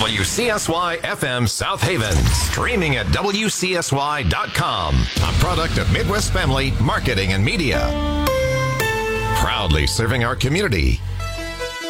WCSY FM South Haven. Streaming at WCSY.com. A product of Midwest Family Marketing and Media. Proudly serving our community